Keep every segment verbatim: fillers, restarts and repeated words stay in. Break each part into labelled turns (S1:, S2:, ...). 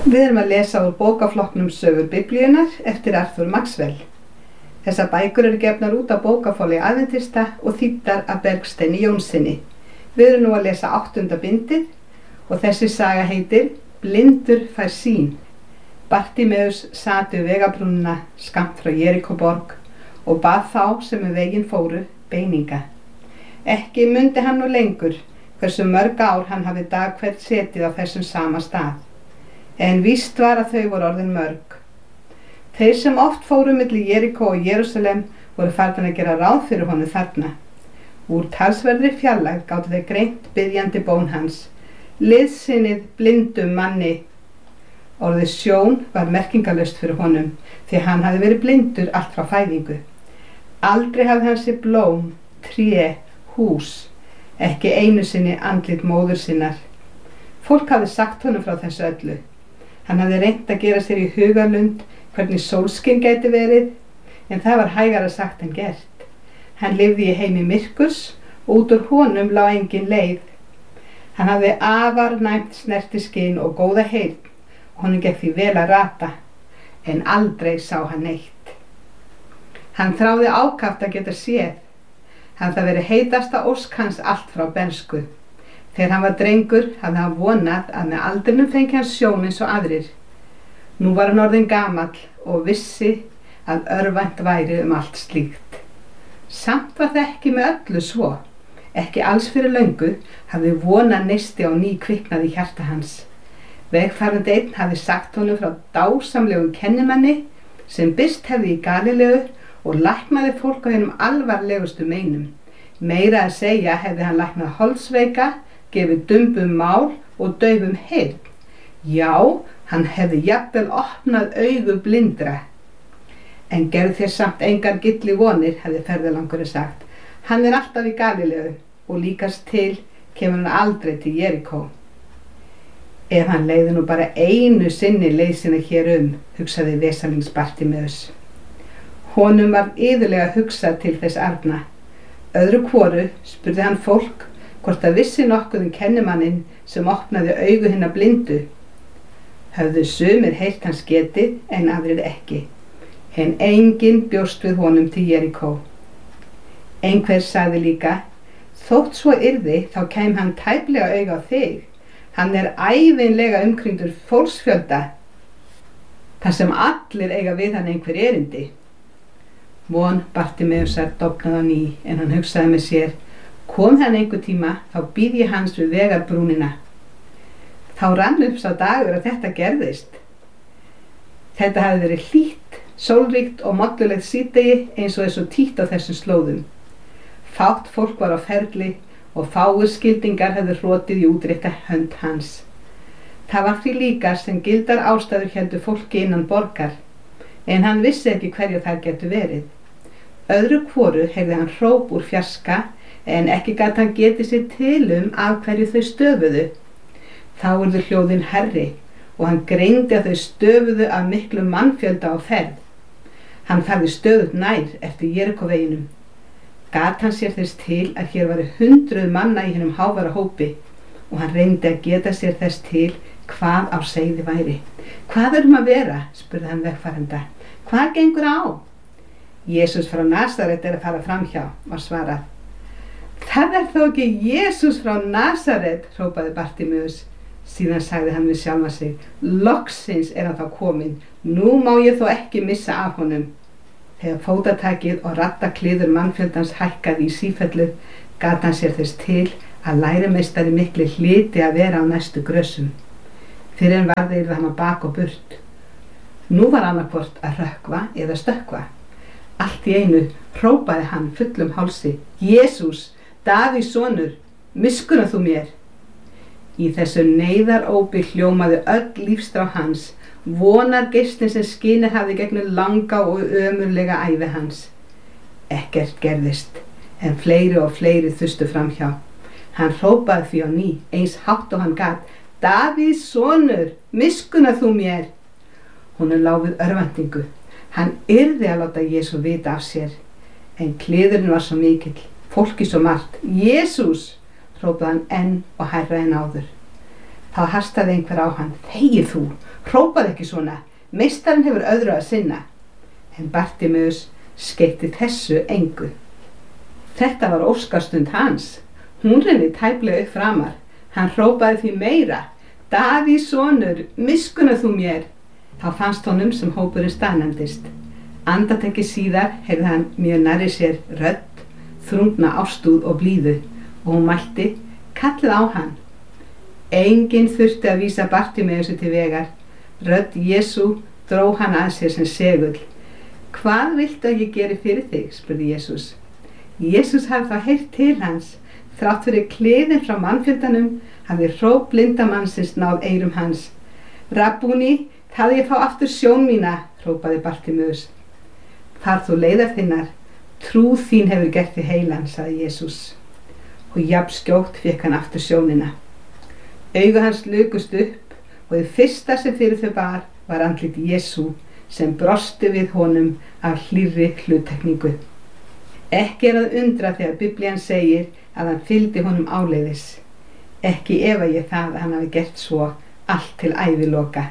S1: Við erum að lesa úr bókaflokknum Sögur Biblíunnar eftir Arthur Maxwell. Þessar bækur eru gefnar út á bókaforlagi Aðventista og þýddar af Bergsteini Jónssyni. Við erum nú að lesa áttunda bindið og þessi saga heitir Blindur fær sýn. Bartimeus sat við vegabrúnina skammt frá Jerikóborg og bað þá sem um veginn fóru beininga. Ekki mundi hann nú lengur hversu mörg ár hann hafi dag hvert setið á þessum sama stað. En víst var að þau voru orðin mörg. Þeir sem oft fóru milli Jerikó og Jerúsalem voru farnir að gera ráð fyrir honum þarna. Úr talsverðri fjarlægð gátu þeir greint biðjandi bón hans. Liðsinnið blindum manni. Orðið sjón var merkingarlaust fyrir honum, því hann hafði verið blindur allt frá fæðingu. Aldrei hafði hann séð blóm, tré, hús, ekki einu sinni andlit móður sinnar. Fólk hafði sagt honum frá þessu öllu. Hann hafði reynt að gera sér í hugarlund hvernig sólskin gæti verið, en það var hægara sagt en gert. Hann lifði í heimi myrkurs og út úr honum lá engin leið. Hann hafði afar næmt snertiskyn og góða heyrn, og honum gekk því vel að rata, en aldrei sá hann neitt. Hann þráði ákaft að geta séð. Hann það verið heitasta ósk hans allt frá bernsku. Þegar hann var drengur hafði hann vonað að með aldrinum fengi hann sjón eins og aðrir. Nú var hann orðinn gamall og vissi að örvænt væri um allt slíkt. Samt var það ekki með öllu svo. Ekki alls fyrir löngu hafði vonað neisti á ný kviknað í hjarta hans. Vegfarandi einn hafði sagt honum frá dásamlegum kennimanni sem birst hefði í Galileu og læknaði fólk á hinum alvarlegustu meinum. Meira að segja hefði hann læknað holdsveika, gefið dumbum mál og daufum heyrn. Já, hann hefði jafnvel opnað augu blindra. En gerð þér samt engar gilli vonir, hefði ferðalangurinn sagt. Hann er alltaf í Galileu og líkast til kemur hann aldrei til Jerikó. Ef hann leiði nú bara einu sinni leið sinni hér um, hugsaði vesalings Bartimeus. Honum var iðulega hugsað til þess arna. Öðru hvoru spurði hann fólk hvort það vissi nokkuð um kennimannin sem opnaði augu hinna blindu. Höfðu sumir heyrt hans getið en aðrir ekki, en enginn bjóst við honum til Jerikó. Einhver sagði líka, þótt svo yrði þá kæm hann tæplega auga á þig. Hann er ævinlega umkringdur fólksfjölda, þar sem allir eiga við hann einhver erindi. Von Bartimeusar dofnaði á ný, en hann hugsaði með sér, kom hann einhver tíma, þá býð ég hans við vegarbrúnina. Þá rann upp sá dagur að þetta gerðist. Þetta hafði verið hlýtt, sólríkt og mollulegt síðdegi eins og þessu títt á þessum slóðum. Fátt fólk var á ferli og fáir skildingar hefðu hrotið í útrétta hönd hans. Það var því líka sem gildar ástæður héldu fólki innan borgar, en hann vissi ekki hverju þær getu verið. Öðru hvoru heyrði hann hróp úr fjarska, en ekki gat hann getið sér til um af hverju þau stöfuðu. Þá urðu hljóðin hærri og hann greindi að þau stöfuðu af miklu mannfjölda á ferð. Hann færði stöðugt nær eftir Jerikóveginum. Gat hann sér þess til að hér varu hundruð manna í hinum hávara hópi og hann reyndi að geta sér þess til hvað á seiði væri. Hvað erum að vera? Spurði hann vegfarenda. Hvað gengur á? Jesús frá Nasaret er að fara framhjá, var svarað. Það er þó ekki Jesús frá Nasaret, hrópaði Bartimeus. Síðan sagði hann við sjálfa sig, loksins er hann þá kominn, nú má ég þó ekki missa af honum. Þegar fótatakið og rattakliður mannfjöldans hækkaði í sífellu, gat hann sér þess til að lærimeistari mikli hlyti að vera á næstu grössum. Fyrir en varði yrði hann að bak og burt. Nú var annarkvort að rökkva eða stökkva. Allt í einu hrópaði hann fullum hálsi, Jesús, Davíðs sonur, miskunna þú mér. Í þessu neyðarópi hljómaði öll lífsþrá hans, vonar geislinn sem skinið hafði gegnum langa og ömurlega ævi hans. Ekkert gerðist, en fleiri og fleiri þustu framhjá. Hann hrópaði því á ný, eins hátt og hann gat, Davíðs sonur, miskunna þú mér. Honum lá við örvæntingu. Hann yrði að láta Jesú vita af sér, en kliðurinn var svo mikill. Fólki svo margt, Jesús, hrópaði hann enn og hærra en áður. Þá hastaði einhver á hann: Þegi þú, hrópaðu ekki svona, meistarinn hefur öðru að sinna. En Bartimeus skeytti þessu engu. Þetta var óskastund hans. Hún renni tæplega upp framar. Hann hrópaði því meira: Davíðs sonur, miskunna þú mér. Þá fannst honum sem hópurinn staðnæmdist. Andartaki síðar heyrði hann mjög nærri sér rödd, þrungna ástúð og blíðu, og hún mælti: Kallið á hann. Enginn þurfti að vísa Bartimeusi til vegar. Rödd Jesú dró hann að sér sem segull. Hvað viltu að ég geri fyrir þig? Spurði Jesús. Jesús hafði þá heyrt til hans. Þrátt fyrir kliðin frá mannfjöldanum hafði hróp blinda mannsins náð eyrum hans. Rabbúni, það ég fá aftur sjón mína, hrópaði Bartimeus. Far þú leiðar þinnar, trú þín hefur gert þig heilan, sagði Jesús. Og jafn skjótt fékk hann aftur sjónina. Augu hans lukust upp og það fyrsta sem fyrir þau bar var andlit Jesú sem brosti við honum af hlýrri hluttekningu. Ekki er að undra þegar Biblían segir að hann fylgdi honum áleiðis. Ekki efa ég það að hann hafi gert svo allt til æviloka.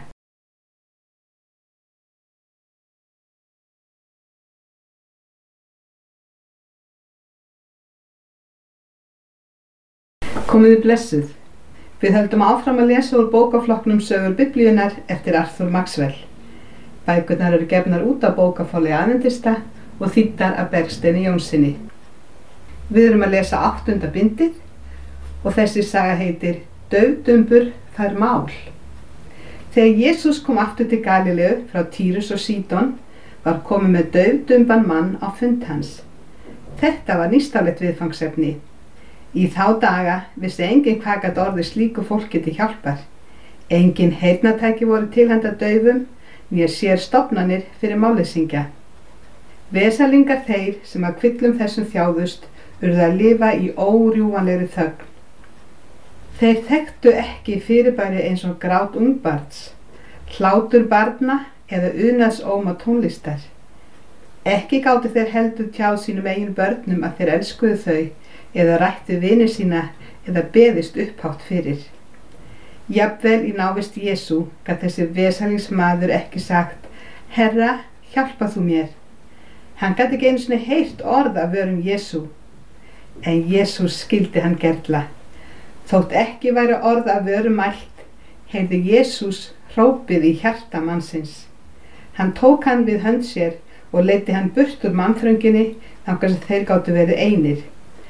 S1: Komiði blessuð. Við höldum áfram að lesa úr bókaflokknum Sögur Biblíunnar eftir Arthur Maxwell. Bækurnar eru gefnar út á bókaforlagi Aðventista og þýddar af Bergsteini Jónssyni. Við erum að lesa áttunda bindið og þessi saga heitir Daufdumbur fær mál. Þegar Jesús kom aftur til Galileu frá Týrus og Sídon var komið með daufdumban mann á fund hans. Þetta var nýstárlegt viðfangsefni. Í þá daga vissi enginn hvað gat orðið slíku fólki til hjálpar. Engin heyrnartæki voru til handa daufum, né sér stofnanir fyrir málleysinga. Vesalingar þeir sem að kvillum þessum þjáðust urðu að lifa í órjúfanlegri þögn. Þeir þekktu ekki fyrirbæri eins og grát ungbarns, hlátur barna eða unaðsóma tónlistar. Ekki gátu þeir heldur tjáð sínum eigin börnum að þeir elskuðu þau eða rættu vini sína eða beðist upphátt fyrir. Jafnvel í návist Jesú gat þessi vesalingsmaður ekki sagt: Herra, hjálpa þú mér. Hann gat ekki einu sinni heyrt orð af vörum Jesú. En Jesús skildi hann gerla. Þótt ekki væri orð af vörum mælt, heyrði Jesús hrópið í hjarta mannsins. Hann tók hann við hönd sér og leiddi hann burt úr mannþrönginni þangað sem þeir gátu verið einir.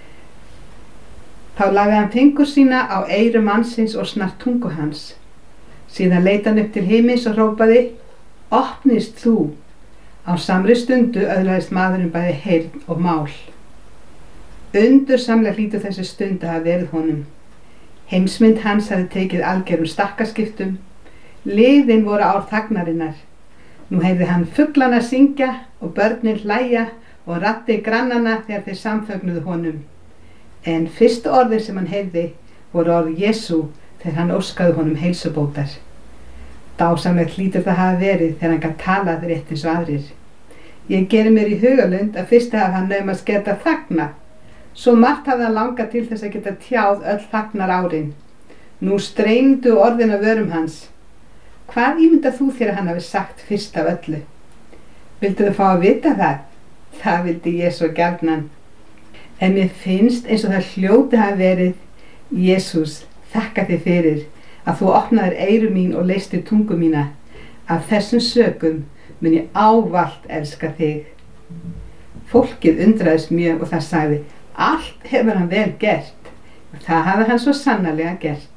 S1: Þá lagði hann fingur sína á eyru mannsins og snart tungu hans. Síðan leit hann upp til himins og hrópaði: Opnist þú. Á samri stundu öðlaðist maðurinn bæði heyrn og mál. Undursamlega hlýtur þessi stund að hafa verið honum. Heimsmynd hans hafði tekið algerum stakkaskiptum. Liðin voru ár þagnarinnar. Nú heyrði hann fuglana syngja og börnin hlæja og raddir grannanna þegar þeir samfögnuðu honum. En fyrstu orðin sem hann heyrði voru orð Jesú þegar hann óskaði honum heilsubótar. Dásamlegt hlýtur það hafa verið þegar hann gat talað rétt eins og aðrir. Ég geri mér í hugalund að fyrst hafa hann naumast geta þagnað. Svo margt hafði hann langað til þess að geta tjáð öll þagnar árin. Nú streymdu orðin af vörum hans. Hvað ímyndar þú þér að hann hafi sagt fyrst af öllu? Vildu þú fá að vita það? Það vildi ég svo gjarnan. En mér finnst eins og það hljóti hafi verið: Jesús, þakka þér fyrir að þú opnaðir eyru mín og leystir tungu mína. Af þessum sökum mun ég ávallt elska þig. Fólkið undraðist mjög og það sagði: Allt hefur hann vel gert. Og það hafði hann svo sannarlega gert.